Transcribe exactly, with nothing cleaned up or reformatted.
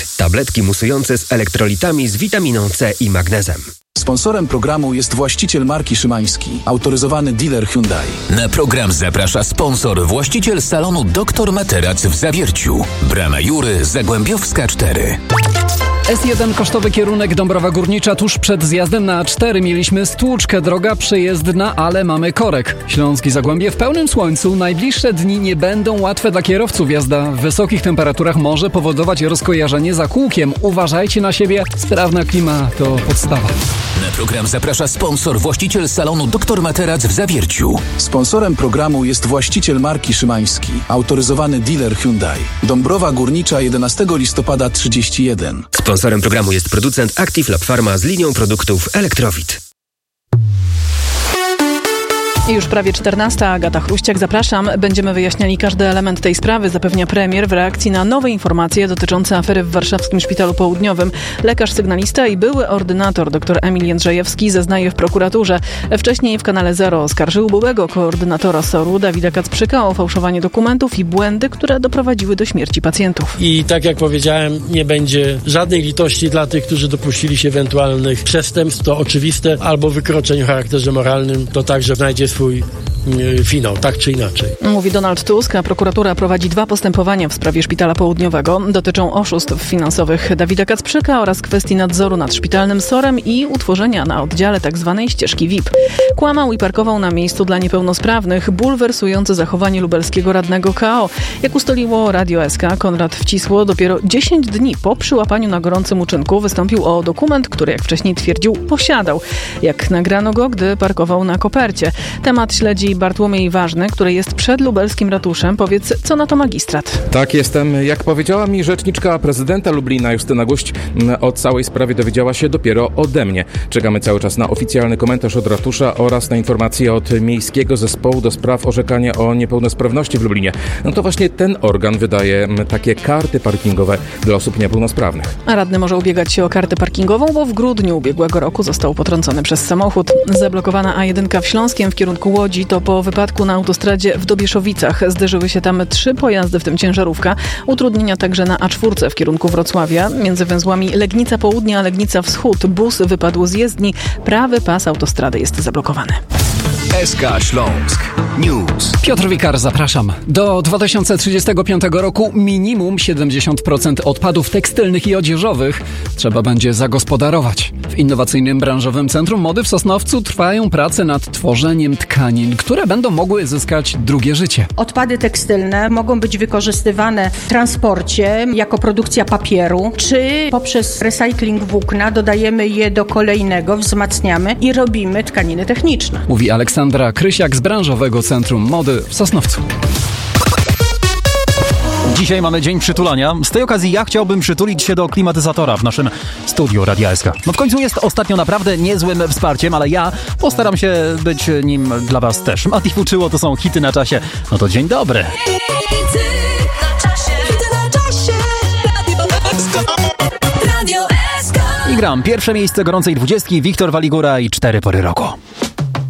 Tabletki musujące z elektrolitami z witaminą C i magnezem. Sponsorem programu jest właściciel marki Szymański, autoryzowany dealer Hyundai. Na program zaprasza sponsor, właściciel salonu Doktor Materac w Zawierciu. Brama Jury, Zagłębiowska cztery. S jeden kosztowy kierunek Dąbrowa Górnicza. Tuż przed zjazdem na A cztery mieliśmy stłuczkę. Droga przejezdna, ale mamy korek. Śląsk i Zagłębie w pełnym słońcu. Najbliższe dni nie będą łatwe dla kierowców. Jazda w wysokich temperaturach może powodować rozkojarzenie za kółkiem. Uważajcie na siebie. Sprawna klima to podstawa. Na program zaprasza sponsor, właściciel salonu Doktor Materac w Zawierciu. Sponsorem programu jest właściciel marki Szymański, autoryzowany dealer Hyundai. Dąbrowa Górnicza, jedenastego listopada trzydzieści jeden. Sponsorem programu jest producent Active Lab Pharma z linią produktów Elektrowit. I już prawie czternasta. Agata Chruściak, zapraszam. Będziemy wyjaśniali każdy element tej sprawy, zapewnia premier w reakcji na nowe informacje dotyczące afery w warszawskim Szpitalu Południowym. Lekarz sygnalista i były ordynator dr Emil Jędrzejewski zeznaje w prokuraturze. Wcześniej w kanale Zero oskarżył byłego koordynatora S O R-u Dawida Kacprzyka o fałszowanie dokumentów i błędy, które doprowadziły do śmierci pacjentów. I tak jak powiedziałem, nie będzie żadnej litości dla tych, którzy dopuścili się ewentualnych przestępstw, to oczywiste, albo wykroczeń o charakterze moralnym, to także znajdzie swój finał, tak czy inaczej. Mówi Donald Tusk, a prokuratura prowadzi dwa postępowania w sprawie Szpitala Południowego. Dotyczą oszustw finansowych Dawida Kacprzyka oraz kwestii nadzoru nad szpitalnym S O R-em i utworzenia na oddziale tzw. ścieżki V I P. Kłamał i parkował na miejscu dla niepełnosprawnych. Bulwersujące zachowanie lubelskiego radnego K O. Jak ustaliło Radio S K, Konrad Wcisło dopiero dziesięć dni po przyłapaniu na gorącym uczynku wystąpił o dokument, który, jak wcześniej twierdził, posiadał. Jak nagrano go, gdy parkował na kopercie. Temat śledzi Bartłomiej Ważny, który jest przed lubelskim ratuszem. Powiedz, co na to magistrat? Tak, jestem. Jak powiedziała mi rzeczniczka prezydenta Lublina Justyna Guść, o całej sprawie dowiedziała się dopiero ode mnie. Czekamy cały czas na oficjalny komentarz od ratusza oraz na informacje od Miejskiego Zespołu do Spraw Orzekania o Niepełnosprawności w Lublinie. No to właśnie ten organ wydaje takie karty parkingowe dla osób niepełnosprawnych. A radny może ubiegać się o kartę parkingową, bo w grudniu ubiegłego roku został potrącony przez samochód. Zablokowana A jeden w Śląskiem w kierunku Łodzi to po wypadku na autostradzie w Dobieszowicach. Zderzyły się tam trzy pojazdy, w tym ciężarówka. Utrudnienia także na A cztery w kierunku Wrocławia. Między węzłami Legnica Południe a Legnica Wschód bus wypadł z jezdni. Prawy pas autostrady jest zablokowany. S K Śląsk News. Piotr Wikar, zapraszam. Do dwa tysiące trzydziestego piątego roku minimum siedemdziesiąt procent odpadów tekstylnych i odzieżowych trzeba będzie zagospodarować. W innowacyjnym branżowym Centrum Mody w Sosnowcu trwają prace nad tworzeniem tkanin, które będą mogły zyskać drugie życie. Odpady tekstylne mogą być wykorzystywane w transporcie jako produkcja papieru, czy poprzez recykling włókna dodajemy je do kolejnego, wzmacniamy i robimy tkaniny techniczne. Mówi Aleksandra Krysiak z branżowego Centrum Mody w Sosnowcu. Dzisiaj mamy dzień przytulania. Z tej okazji ja chciałbym przytulić się do klimatyzatora w naszym studiu Radia S K. No w końcu jest ostatnio naprawdę niezłym wsparciem, ale ja postaram się być nim dla was też. Mati Fuczyło, to są hity na czasie. No to dzień dobry. Hity na czasie, hity na czasie. Radio S K. I gram pierwsze miejsce gorącej dwudziestki, Wiktor Waligura i cztery pory roku.